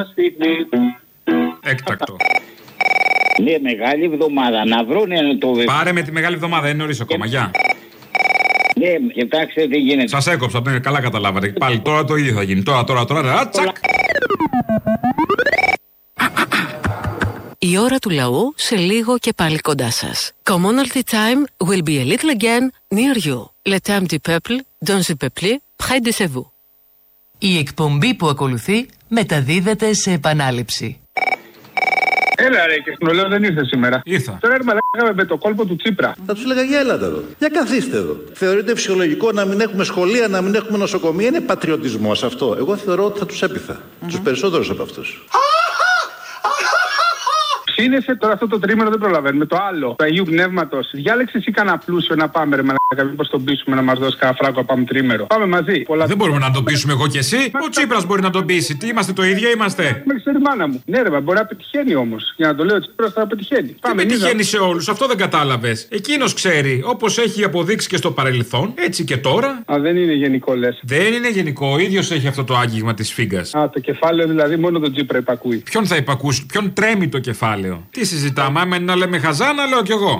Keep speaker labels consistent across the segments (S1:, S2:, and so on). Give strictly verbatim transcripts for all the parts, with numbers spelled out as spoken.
S1: Έκτακτο.
S2: Ναι, μεγάλη εβδομάδα. Να βρούνε το.
S1: Πάρε με τη μεγάλη εβδομάδα, είναι νωρίς ακόμα. Γεια.
S2: Ναι, κοιτάξτε τι γίνεται.
S1: Σας έκοψα, ναι, καλά καταλάβατε. Πάλι τώρα το ίδιο θα γίνει. Τώρα, τώρα, τώρα. Τσακ.
S3: Η ώρα του λαού σε λίγο και πάλι κοντά σας. Commonalty time will be a little again near you. Le temps du peuple, dans le peuple, près de vous.
S4: Η εκπομπή που ακολουθεί μεταδίδεται σε επανάληψη.
S5: Έλα ρε, και στην δεν ήρθε σήμερα.
S1: Ήρθα.
S5: Τώρα έρμα λέγαμε με το κόλπο του Τσίπρα.
S6: Θα τους έλεγα για έλατε εδώ. Για καθίστε εδώ. Θεωρείτε φυσιολογικό να μην έχουμε σχολεία, να μην έχουμε νοσοκομεία? Είναι πατριωτισμός αυτό? Εγώ θεωρώ ότι θα τους έπειθα. Mm-hmm. Τους περισσότερους από αυτούς.
S5: Σύνεσε τώρα αυτό το τρίμηνο, δεν προλαβαίνουμε. Το άλλο, του Αγίου Πνεύματος. Διάλεξε εσύ κανένα πλούσιο να πάμε, ρε μαλάκα. Μήπως τον πείσουμε να μας δώσει κανένα φράγκο να πάμε τρίμερο. Πάμε μαζί. Πολλά...
S1: Δεν μπορούμε να τον πείσουμε εγώ και εσύ. Ο Τσίπρας μπορεί να τον πείσει. Τι είμαστε το ίδιο, είμαστε.
S5: Μέχρι ξέρει μάνα μου. Ναι, ρε, μπορεί να πετυχαίνει όμως. Για να το λέω, ο Τσίπρας θα πετυχαίνει.
S1: Τι πετυχαίνει σε όλους, αυτό δεν κατάλαβες. Εκείνος ξέρει. Όπως έχει αποδείξει και στο παρελθόν, έτσι και τώρα.
S5: Α, δεν είναι γενικό λες.
S1: Δεν είναι γενικό. Ο ίδιος έχει αυτό το άγγιγμα της φίγκας.
S5: Α, το κεφάλαιο δηλαδή μόνο τον Τσίπρα υπακούει.
S1: Ποιον θα υπακούσει, ποιον τρέμει το κεφάλαιο. Τι συζητάμε, άμα είναι να λέμε χαζά, να λέω κι εγώ.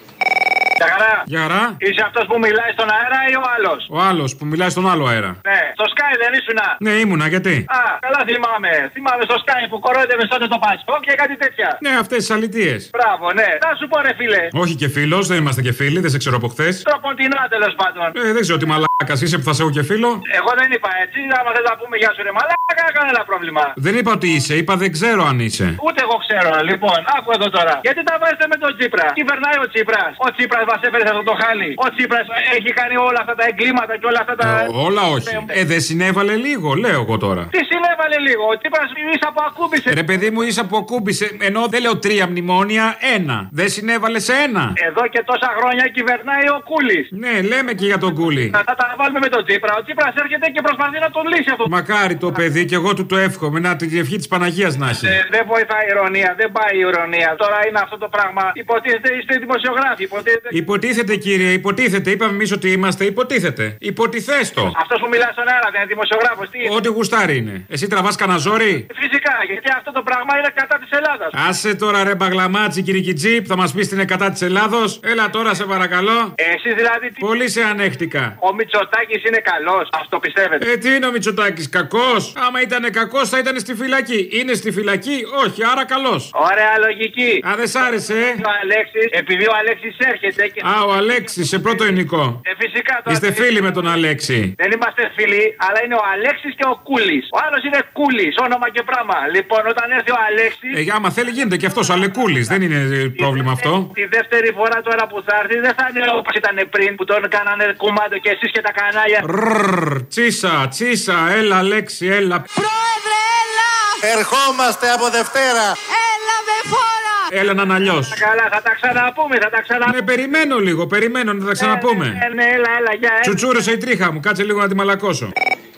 S7: Γεια χαρά.
S1: Γεια χαρά.
S7: Είσαι αυτός που μιλάει στον αέρα ή ο άλλος?
S1: Ο άλλος που μιλάει στον άλλο αέρα.
S7: Ναι, στο Sky δεν ήσουνα?
S1: Ναι, ήμουνα, γιατί?
S7: Α, καλά θυμάμαι. Θυμάμαι στο Sky που κορόιδευε τότε το Πασόκ και κάτι τέτοια.
S1: Ναι, αυτές τις αλητίες.
S7: Μπράβο, ναι. Να σου πω ρε φίλε.
S1: Όχι και φίλος, δεν είμαστε και φίλοι, δεν σε ξέρω από χθες.
S7: Τροποντινά τέλος πάντων.
S1: Ε, δεν ξέρω τι μαλάκας είσαι που θα σε έχω και φίλο.
S7: Εγώ δεν είπα έτσι. Άμα θες να πούμε γεια σου ρε μαλάκα, κανένα πρόβλημα.
S1: Δεν είπα ότι είσαι, είπα δεν ξέρω αν είσαι.
S7: Ούτε εγώ ξέρω. Λοιπόν, άκου εδώ τώρα. Γιατί τα βάζετε με τον Τσίπρα? Κυβερνάει ο Τσίπρας. Ο Τσίπρας μας έφερε αυτό το χάλι. Ο Τσίπρας έχει κάνει όλα αυτά τα εγκλήματα και όλα αυτά τα.
S1: Ε, όλα όχι. Ε, δεν συνέβαλε λίγο, λέω εγώ τώρα.
S7: Τι συνέβαλε λίγο? Ο Τσίπρας ίσα που ακούμπησε.
S1: Ρε παιδί μου, ίσα που ακούμπησε. Ενώ δεν λέω τρία μνημόνια, ένα. Δεν συνέβαλε σε ένα.
S7: Εδώ και τόσα χρόνια κυβερνάει ο Κούλης.
S1: Ναι, λέμε και για τον Κούλη.
S7: Θα τα βάλουμε με τον Τσίπρα. Ο Τσίπρας έρχεται και προσπαθεί να τον λύσει αυτό.
S1: Μακάρι το παιδί και εγώ του το εύχομαι. Να τη ευχή της Παναγίας να έχει.
S7: Ε, δεν βοηθάει η ηρωνία, δεν πάει η ηρωνία. Τώρα είναι αυτό το πράγμα. Υποτίθεται είστε δημοσιογράφοι. Υποτίθεται,
S1: υποτίθεται κύριε, υποτίθεται. Είπαμε εμείς ότι είμαστε, υποτίθεται. Υποτιθέστο.
S7: Αυτός που μιλάει στον αέρα δεν είναι δημοσιογράφος, τι είναι?
S1: Ό,τι γουστάρι είναι. Εσύ τραβάς κανένα ζόρι?
S7: Φυσικά, γιατί αυτό το πράγμα είναι κατά της Ελλάδας.
S1: Άσε τώρα ρε μπαγλαμάτσι κυρικιτζή που θα μας πεις είναι κατά της Ελλάδος. Έλα τώρα σε παρακαλώ.
S7: Εσείς δηλαδή τι...
S1: Πολύ σε ανέχτηκα.
S7: Ο Μητσοτάκης είναι καλός, αυτό πιστεύετε?
S1: Ε, τι είναι ο Μητσοτάκης, κακός? Άμα ήταν κακός θα ήταν στη φυλακή. Είναι στη φυλακή, όχι, άρα καλός.
S7: Ωραία λογική.
S1: Α, δεν σ' άρεσε, ε?
S7: Ο Αλέξης, επειδή ο Αλέξης έρχεται και...
S1: Α, ο Αλέξης, σε πρώτο υλικό.
S7: Ε, φυσικά τώρα.
S1: Είστε φίλοι με τον Αλέξη?
S7: Δεν είμαστε φίλοι, αλλά είναι ο Αλέξης και ο Κούλης. Ο άλλος είναι Κούλης, όνομα και πράγμα. Λοιπόν, όταν έρθει ο Αλέξης.
S1: Ε, άμα θέλει γίνεται και αυτός Αλεκούλης, δεν είναι πρόβλημα αυτό.
S7: Τη δεύτερη φορά τώρα που θα έρθει δεν θα είναι όπως ήταν πριν που τον κάνανε κουμάντο και εσείς και τα κανάλια.
S1: Ρρρρ, τσίσα, τσίσα, έλα Αλέξη, έλα.
S8: Πρόεδρε, έλα!
S6: Ερχόμαστε από Δευτέρα.
S8: Έλα με φόρα!
S1: Έλα να είναι αλλιώς.
S7: Καλά, θα τα ξαναπούμε, θα τα ξαναπούμε.
S1: Ναι, περιμένω λίγο, περιμένω να τα ξαναπούμε.
S7: Ναι, ναι, ναι, έλα, έλα, για έλα.
S1: Τσουτσούρεσε η τρίχα μου, κάτσε λίγο να τη μαλακώσω.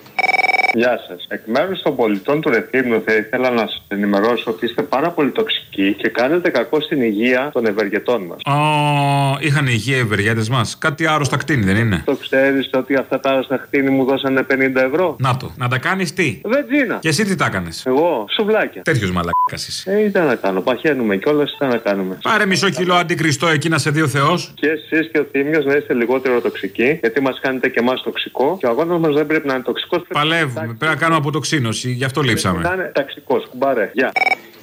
S9: Γεια σας. Εκ μέρους των πολιτών του Ρεθύμνου θα ήθελα να σας ενημερώσω ότι είστε πάρα πολύ τοξικοί και κάνετε κακό στην υγεία των ευεργετών μας.
S1: Ω, είχαν υγεία οι ευεργέτες μας. Κάτι άρρωστα κτίνη δεν είναι?
S9: Το ξέρεις ότι αυτά τα άρρωστα κτίνη μου δώσανε πενήντα ευρώ.
S1: Να το. Να τα κάνεις τι?
S9: Βενζίνα.
S1: Και εσύ τι τα έκανες?
S9: Εγώ, σουβλάκια.
S1: Τέτοιος μαλάκας είσαι.
S9: Ε, ήταν να κάνω. Παχαίνουμε κιόλας, ήταν να κάνουμε.
S1: Πάρε μισό κιλό αντικριστό εκεί να σε δει ο Θεός.
S9: Και εσείς και ο Θήμιος να είστε λιγότερο τοξικοί, γιατί μας κάνετε και εμάς τοξικό. Και ο αγώνας μας δεν πρέπει να είναι τοξικός.
S1: Παλεύουμε. Πρέπει να κάνουμε αποτοξίνωση, γι' αυτό λείψαμε.
S9: Να είναι ταξικός, κουμπάρε. Γεια.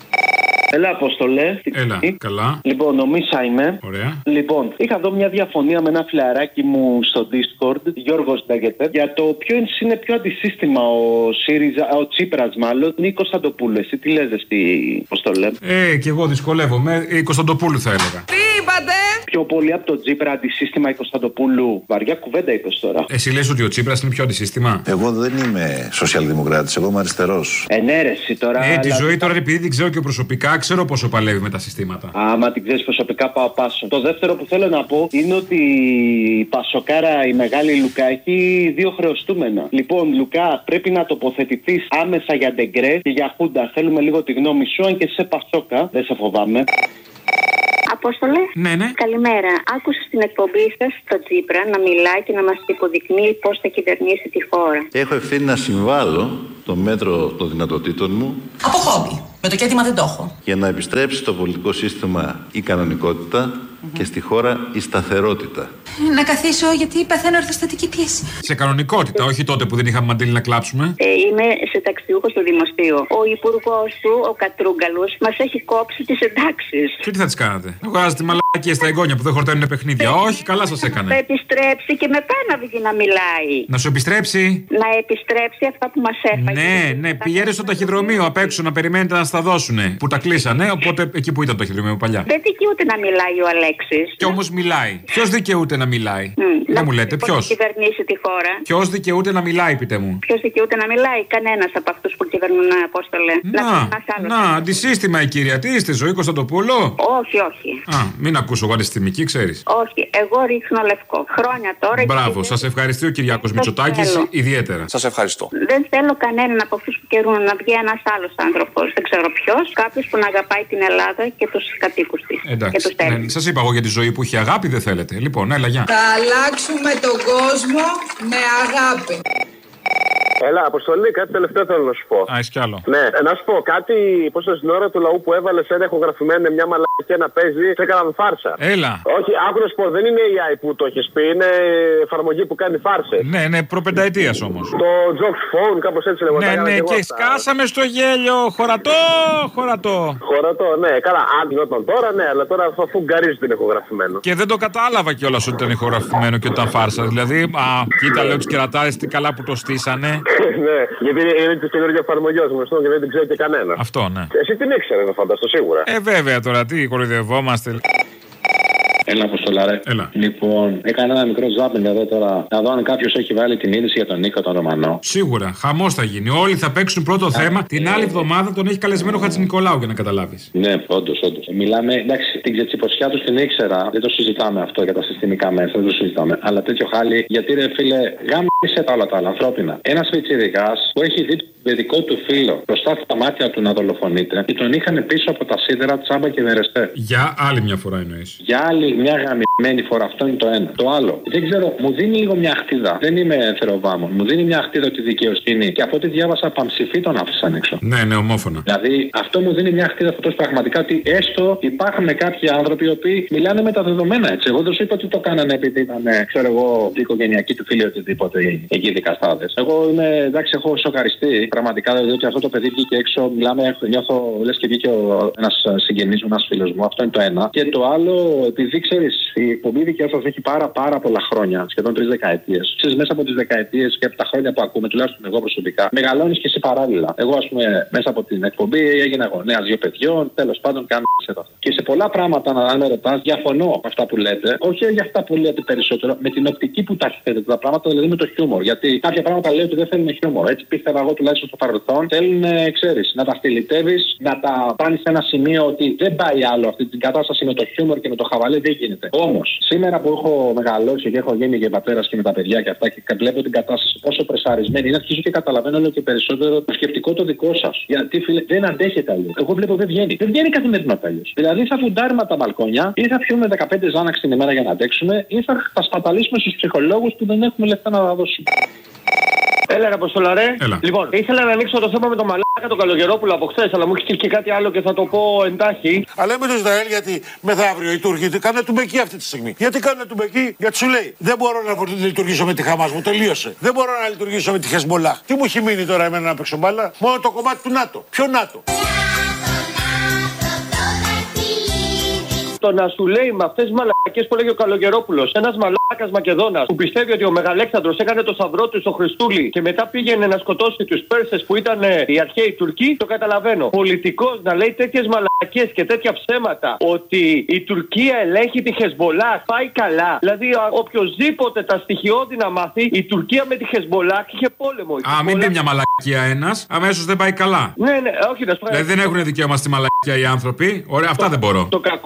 S10: Έλα, Αποστολέ.
S1: Έλα, καλά.
S10: Λοιπόν, ο Μίσα είμαι.
S1: Ωραία.
S10: Λοιπόν, είχα εδώ μια διαφωνία με ένα φιλαράκι μου στο Discord, Γιώργος λέγεται, για το ποιο είναι πιο αντισύστημα ο ΣΥΡΙΖΑ, ο Τσίπρας μάλλον, ή Κωνσταντοπούλου. Εσύ τι λες, εσύ, Αποστολέ?
S1: Ε, κι εγώ δυσκολεύομαι. Η Κωνσταντοπούλου θα έλεγα.
S8: Τι είπατε?
S10: Πιο πολύ από τον Τσίπρα αντισύστημα η Κωνσταντοπούλου. Βαριά κουβέντα είπες τώρα.
S1: Εσύ λες ότι ο Τσίπρας είναι πιο αντισύστημα?
S6: Εγώ δεν είμαι σοσιαλδημοκράτης, εγώ είμαι αριστερός.
S10: Ενέρεση τώρα.
S1: Ε, τη
S10: αλλά...
S1: ζωή τώρα επειδή την ξέρω και προσωπικά, ξέρω πόσο παλεύει με τα συστήματα.
S10: Άμα την ξέρεις προσωπικά, πάω πάσο. Το δεύτερο που θέλω να πω είναι ότι η Πασοκάρα, η μεγάλη Λουκά, έχει δύο χρεωστούμενα. Λοιπόν, Λουκά, πρέπει να τοποθετηθείς άμεσα για Ντεγκρέ και για Χούντα. Θέλουμε λίγο τη γνώμη σου, αν και σε Πασόκα, δεν σε φοβάμαι.
S11: Απόστολε.
S1: Ναι, ναι.
S11: Καλημέρα. Άκουσα στην εκπομπή σας το Τσίπρα να μιλάει και να μας υποδεικνύει πώς θα κυβερνήσει τη χώρα.
S6: Έχω ευθύνη να συμβάλλω το μέτρο των δυνατοτήτων μου.
S12: Από χόμπι. Με το κέντημα δεν το έχω.
S6: Για να επιστρέψει στο πολιτικό σύστημα η κανονικότητα mm-hmm. και στη χώρα η σταθερότητα.
S12: Να καθίσω γιατί παθαίνω ορθοστατική πίεση.
S1: Σε κανονικότητα, όχι τότε που δεν είχαμε μαντήλι να κλάψουμε.
S11: Ε, είμαι συνταξιούχος του Δημοσίου. Ο υπουργός του, ο Κατρούγκαλος, μας έχει κόψει τις εντάξεις.
S1: Και τι θα τις κάνατε? Βγάζετε μαλακίες στα εγγόνια που δεν χορταίνουν παιχνίδια. Ε, όχι, καλά σας έκανε.
S11: Θα επιστρέψει και μετά να βγει να μιλάει.
S1: Να σου επιστρέψει.
S11: Να επιστρέψει αυτά που μας έφαγε.
S1: Ναι, ναι, πηγαίνετε στο ταχυδρομείο απ' έξω να περιμένετε να στα δώσουνε. Που τα κλείσανε, οπότε εκεί που ήταν το ταχυδρομείο παλιά.
S11: Δεν δικαιούται να μιλάει ο Αλέξης.
S1: Κι όμως μιλάει. Ποιος δικαιούται να μιλάει? Mm, δεν μου λέτε, ποιος?
S11: Κυβερνήσει τη χώρα.
S1: Ποιος δικαιούται να μιλάει, πείτε μου?
S11: Ποιος δικαιούται να μιλάει? Κανένας από αυτούς που κυβερνούν, Απόστολε.
S1: Να, να, αντισύστημα η κυρία. Τι είστε, Ζωή Κωνσταντοπούλου?
S11: Όχι, όχι.
S1: Α, μην ακούσω εγώ αντιστημική, ξέρεις.
S11: Όχι, εγώ ρίχνω λευκό. Χρόνια τώρα.
S1: Μπράβο, σας ευχαριστεί ο Κυριάκος Μητσοτάκης ιδιαίτερα.
S13: Σας ευχαριστώ.
S11: Δεν θέλω κανέναν από αυτούς που καιρούν να βγει ένας άλλος άνθρωπος. Δεν ξέρω ποιος. Κάποιος που να αγαπάει την Ελλάδα και τους κατοίκους της.
S1: Εντάξει. Ναι, σας είπα εγώ για τη Ζωή που έχει αγάπη, δεν θέλετε. Λοιπόν, έλα, γεια.
S14: Θα αλλάξουμε τον κόσμο με αγάπη.
S15: Έλα, Αποστολή, κάτι τελευταίο θέλω να σου πω.
S1: Α, εσύ κι άλλο.
S15: Ναι, να σου πω κάτι. Πώ στην ώρα του λαού που έβαλε ένα ηχογραφημένο μια μαλακία να παίζει, σε έκαναν φάρσα.
S1: Έλα.
S15: Όχι, άκου να σου πω, δεν είναι έι άι που το έχει πει, είναι εφαρμογή που κάνει φάρσες.
S1: Ναι, ναι, προπενταετία όμως.
S15: Το Jokes Phone, κάπως έτσι λέγονταν.
S1: Ναι, ναι, και, και σκάσαμε στο γέλιο. Χωρατό, χωρατό.
S15: Χωρατό, ναι, καλά. Αν γινόταν τώρα, ναι, αλλά τώρα αφού γκαρίζει την ηχογραφημένο.
S1: Και δεν το κατάλαβα κιόλας ότι ήταν ηχογραφημένο και όταν φάρσα. Δηλαδή, α, κοίτα, λέω τους κερατάρες τι καλά που το στήσανε.
S15: Ναι, γιατί είναι τη καινούργια εφαρμογή γνωστό και δεν την ξέρει και κανένα.
S1: Αυτό, ναι.
S15: Εσύ την ήξερε, να φανταστώ σίγουρα.
S1: Ε, βέβαια τώρα, τι κοροϊδευόμαστε.
S16: Έλα, Αποστολάρε.
S1: Έλα.
S16: Λοιπόν, έκανα ένα μικρό ζάπινγκ εδώ τώρα. Να δω αν κάποιος έχει βάλει την είδηση για τον Νίκο τον Ρωμανό.
S1: Σίγουρα. Χαμός θα γίνει. Όλοι θα παίξουν πρώτο Α, θέμα. Την άλλη εβδομάδα τον έχει καλεσμένο ο Χατζηνικολάου για να καταλάβεις.
S16: Ναι, όντως, όντως. Μιλάμε, εντάξει, την ξετσιποσιά του την ήξερα. Δεν το συζητάμε αυτό για τα συστημικά μέσα. Δεν το συζητάμε. Αλλά τέτοιο χάλι, γιατί ρε φίλε, γάμισε τα όλα τα άλλα ανθρώπινα. Ένα πιτσιρικάς που έχει δει το παιδικό του φίλο μπροστά στα μάτια του να δολοφονείται και τον είχαν πίσω από τα σίδερα τσάμπα και μερεστέ.
S1: Για άλλη μια φορά εννοείς.
S16: Για άλλη μια γαμημένη φορά. Αυτό είναι το ένα. Το άλλο, δεν ξέρω, μου δίνει λίγο μια αχτίδα. Δεν είμαι θεροβάμων. Μου δίνει μια αχτίδα τη δικαιοσύνη και από ό,τι διάβασα παμψηφί τον άφησαν έξω.
S1: Ναι, ναι, ομόφωνα.
S16: Δηλαδή αυτό μου δίνει μια αχτίδα αυτό πραγματικά ότι έστω υπάρχουν κάποιοι άνθρωποι οι οποίοι μιλάνε με τα δεδομένα έτσι. Εγώ δεν σου είπα ότι το κάνανε επειδή ήταν, ξέρω εγώ, η οικογενειακή του φίλη οτιδήποτε εκεί δικαστάδες. Εγώ είμαι, εντάξει, έχω σοκαριστεί πραγματικά διότι αυτό το παιδί βγήκε έξω. Μιλάμε, νιώθω λες και βγήκε ένα συγγενής μου, ένα φίλο μου. Αυτό είναι το ένα. Και το άλλο, επειδή ξέρει, η εκπομπή δικαιοσύνη έχει πάρα, πάρα πολλά χρόνια, σχεδόν τρεις δεκαετίες. Ξέρεις, μέσα από τις δεκαετίες και από τα χρόνια που ακούμε, τουλάχιστον εγώ προσωπικά, μεγαλώνεις και εσύ παράλληλα. Εγώ, ας πούμε, μέσα από την εκπομπή έγινα γονέας δύο παιδιών, τέλος πάντων, κάνω εδώ. Και σε πολλά πράγματα, αν με ρωτάς, διαφωνώ με αυτά που λέτε. Όχι για αυτά που λέτε περισσότερο, με την οπτική που τα έχετε τα πράγματα, δηλαδή με το χιούμορ. Γιατί κάποια πράγματα λέω ότι δεν θέλουν χιούμορ. Έτσι πίστευα εγώ τουλάχιστον στο παρελθόν. Θέλουν, ξέρεις, να τα στυλιτεύεις, να τα πάνει σε ένα σημείο ότι δεν πάει άλλο αυτή την κατάσταση με το χιούμορ και με το χαβαλέ, δεν γίνεται. Όμως, σήμερα που έχω μεγαλώσει και έχω γίνει και πατέρας και με τα παιδιά και αυτά και βλέπω την κατάσταση πόσο πρεσαρισμένη είναι, αρχίζω και καταλαβαίνω όλο και περισσότερο το σκεπτικό το δικό σας. Γιατί, φίλε, δεν αντέχετε αλλιώς. Εγώ βλέπω δεν βγαίνει. Δεν βγαίνει καθημερινά αλλιώς. Δηλαδή θα φουντάρουμε τα μπαλκόνια ή θα πιούμε δεκαπέντε ζάναξ την ημέρα για να αντέξουμε ή θα τα σπαταλήσουμε στους ψυχολόγους που δεν έχουμε λεφτά να τα δώσουμε.
S17: Έλα, ρε Αποστολαρέ.
S1: Έλα.
S17: Λοιπόν, ήθελα να ανοίξω το θέμα με το μαλάκα τον Καλογερόπουλο από χθες, αλλά μου έχει στείλει και κάτι άλλο και θα το πω εντάχει.
S18: Αλλά με το Ισραήλ, γιατί μεθαύριο οι Τούρκοι κάνουν τουμπεκί αυτή τη στιγμή. Γιατί κάνουν τουμπεκί, γιατί σου λέει δεν μπορώ να λειτουργήσω με τη Χαμάς, μου τελείωσε. Δεν μπορώ να λειτουργήσω με τη Χεσμολάχ. Τι μου έχει μείνει τώρα εμένα να παίξω μπάλα? Μόνο το κομμάτι του ΝΑΤΟ. Ποιο ΝΑΤΟ?
S17: Το να σου λέει με αυτές τις μαλακές που λέγει ο Καλογερόπουλος, ένας μαλάκας Μακεδόνας που πιστεύει ότι ο Μεγαλέξανδρος έκανε το σταυρό του στο Χριστούλη και μετά πήγαινε να σκοτώσει τους Πέρσες που ήταν οι αρχαίοι Τουρκοί, το καταλαβαίνω. Πολιτικός να λέει τέτοιες μαλακές και τέτοια ψέματα ότι η Τουρκία ελέγχει τη Χεσμολάχ, πάει καλά. Δηλαδή, οποιοδήποτε τα στοιχειώδη να μάθει, η Τουρκία με τη Χεσμολάχ είχε πόλεμο.
S1: Α, μην πει μια μαλακία ένας, αμέσως δεν πάει καλά.
S17: Ναι, ναι, όχι, να σου
S1: Δηλαδή δεν έχουν δικαίωμα στη μαλακία οι άνθρωποι. Ωραία, αυτά
S17: το,
S1: δεν μπορώ.
S17: Το κακό είναι ότι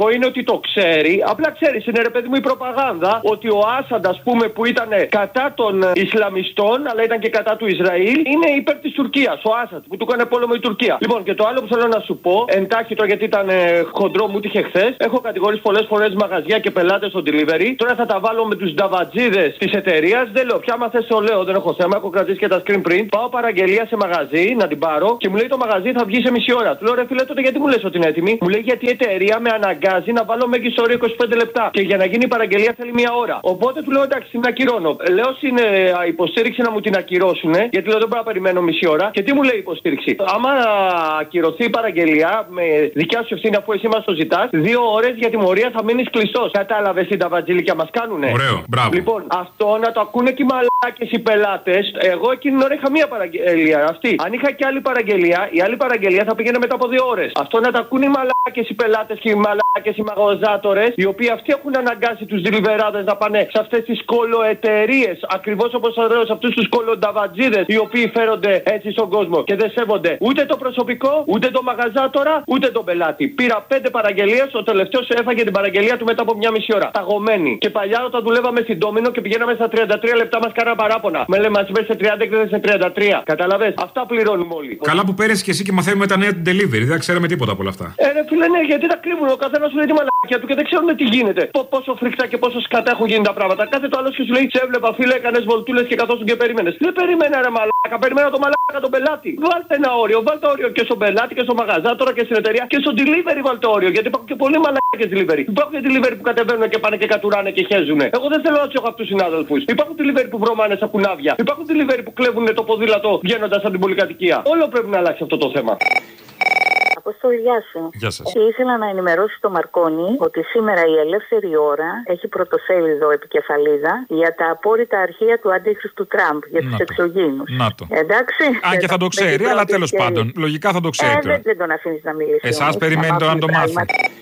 S17: ότι το ξέρει. Απλά ξέρει, είναι ρε παιδί μου η προπαγάνδα ότι ο Άσαντ, ας πούμε, που ήταν κατά των Ισλαμιστών, αλλά ήταν και κατά του Ισραήλ, είναι υπέρ της Τουρκίας. Ο Άσαντ που του έκανε πόλεμο η Τουρκία. Λοιπόν, και το άλλο που θέλω να σου πω, εντάχει τώρα γιατί ήταν ε, χοντρό, μου τύχε χθες. Έχω κατηγορήσει πολλές φορές μαγαζιά και πελάτες στο delivery. Τώρα θα τα βάλω με τους νταβατζίδες της εταιρείας. Δεν λέω πια, μα θες το λέω, δεν έχω θέμα. Έχω κρατήσει και τα screen print. Πάω παραγγελία σε μαγαζί να την πάρω και μου λέει το μαγαζί θα βγει σε μισή ώρα. Του λέω ρε φίλε, τότε γιατί μου λες ότι είναι έτοιμη? Μου λέει γιατί η εταιρεία με αναγκάζει να βάλω μέγιστο όριο είκοσι πέντε λεπτά. Και για να γίνει η παραγγελία θέλει μία ώρα. Οπότε του λέω εντάξει, την ακυρώνω. Λέω στην ε, υποστήριξη να μου την ακυρώσουν, γιατί λέω δεν μπορώ να περιμένω μισή ώρα. Και τι μου λέει η υποστήριξη? Άμα ακυρωθεί η παραγγελία με δικιά σου ευθύνη, αφού εσύ μας το ζητάς, δύο ώρες για τιμωρία θα μείνεις κλειστός. Κατάλαβες τι τα βατζίλικια μας κάνουνε?
S1: Ωραίο, μπράβο.
S17: Λοιπόν, αυτό να το ακούνε και οι μαλάκες οι πελάτες. Εγώ εκείνη την ώρα είχα μία παραγγελία. Αυτή. Αν είχα και άλλη παραγγελία, η άλλη παραγγελία θα πήγαινε μετά από δύο ώρες. Αυτό να το ακούνε οι μαλάκες οι πελάτες και οι μαλάκες οι μαγαζάτορες, οι οποίοι αυτοί έχουν αναγκάσει τους δηλιβεράδες να πάνε σε αυτές τις κολοεταιρείες. Ακριβώς όπως θα λέω, σε αυτούς τους κολονταβατζίδες, οι οποίοι φέρονται έτσι στον κόσμο και δεν σέβονται ούτε το προσωπικό, ούτε το μαγαζάτορα, ούτε τον πελάτη. Πήρα πέντε παραγγελίες, ο τελευταίος έφαγε την παραγγελία του μετά από μια μισή ώρα. Παγωμένη. Και παλιά όταν δουλεύαμε στην Ντόμινο και πηγαίναμε στα τριάντα τρία λεπτά, μας κάνανε παράπονα. Με λέμε μας είπε σε τριάντα και σε τριάντα τρία. Καταλαβες? Αυτά πληρώνουμε όλοι.
S1: Καλά που πέρασε και εσύ και μαθαίνουμε τα νέα του delivery. Δεν ξέραμε τίποτα από όλα αυτά.
S17: Ε, ρε φίλε, ναι, γιατί τα κρύβουν. Ο καθένας σου λέει τη μαλακία του και δεν ξέρουμε τι γίνεται. Πόσο φρικτά και πόσο σκατά έχουν γίνει τα πράγματα. Κάθε το άλλο και σου λέει σε έβλεπα φίλε, έκανες βολτούλες και καθόσουν και περίμενες. Δεν περίμενα ρε μαλάκα, περίμενα το μαλάκα τον πελάτη. Βάλτε ένα όριο, βάλτε όριο και στον πελάτη και στο μαγαζάτορα και στην εταιρεία και στο delivery βάλτε όριο. Γιατί υπάρχουν και πολλοί μαλάκες delivery. Υπάρχουν και delivery που κατεβαίνουν και πάνε και κατουράνε και χέζουνε. Εγώ δεν θέλω να του έχω αυτούς τους συνάδελφους. Υπάρχουν delivery που βρωμάνε στα κουνάβια. Υπάρχουν delivery που κλέβουν το ποδήλατο βγαίνοντας από την πολυκατοικία. Όλο πρέπει να αλλάξει αυτό το θέμα.
S13: Αποστόλη, γεια σου.
S1: Γεια σας.
S13: Και ήθελα να ενημερώσω το Μαρκόνι ότι σήμερα η Ελεύθερη Ώρα έχει πρωτοσέλιδο επικεφαλίδα για τα απόρριτα αρχεία του αντίχρηστου Τραμπ, για τους εξωγήινους.
S1: Να το.
S13: Εντάξει.
S1: Αν και θα το ξέρει, αλλά τέλος πάντων. Λογικά θα το ξέρει.
S13: Ε, δεν, δεν τον αφήνεις να μιλήσει.
S1: Εσάς περιμένει το να το μάθει.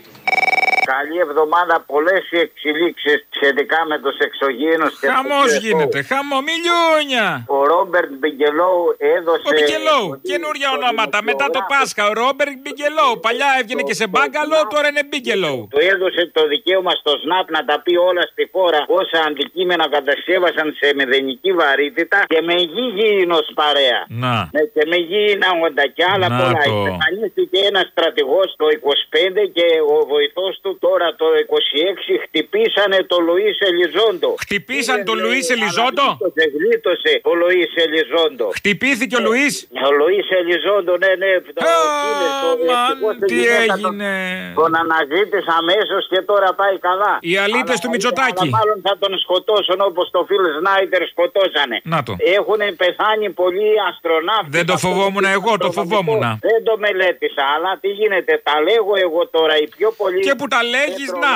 S2: Καλή εβδομάδα, πολλές οι εξελίξεις σχετικά με τους εξωγήινους.
S1: Χαμός γίνεται, χαμό, μιλιούνια.
S2: Ο Ρόμπερτ Μπιγκελόου έδωσε.
S1: Ο Μπιγκελόου, καινούργια ονόματα. Μετά το Πάσχα, ο Ρόμπερτ Μπιγκελόου. Παλιά έβγαινε και σε μπάγκαλο, τώρα είναι Μπιγκελόου.
S2: Του έδωσε το δικαίωμα στο ΣΝΑΠ να τα πει όλα στη χώρα όσα αντικείμενα κατασκεύασαν σε μηδενική βαρύτητα και με γηγίνος παρέα.
S1: Να.
S2: Ναι, και με γήινα όντα και άλλα
S1: να
S2: πολλά. Εμφανίστηκε ένας στρατηγός το είκοσι πέντε και ο βοηθός του τώρα το είκοσι έξι χτυπήσανε το Λουίς Ελιζόντο.
S1: Χτυπήσανε το Λουίς Ελιζόντο.
S2: Γλίτωσε ο Λουίς Ελιζόντο.
S1: Χτυπήθηκε ο Λουίς.
S2: Ο Λουίς Ελιζόντο, ναι, ναι.
S1: Αμάν, τι έγινε.
S2: Τον αναζήτησε αμέσως και τώρα πάει καλά.
S1: Οι αλήτες του Μητσοτάκη.
S2: Μάλλον θα τον σκοτώσουν όπως το Φιλ Σνάιντερ σκοτώσανε.
S1: Να το.
S2: Έχουν πεθάνει πολλοί αστροναύτες.
S1: Δεν το φοβόμουν εγώ, το φοβόμουν.
S2: Δεν το μελέτησα, αλλά τι γίνεται. Τα λέγω εγώ τώρα οι πιο πολλοί.
S1: Και που τα λέγεις, να.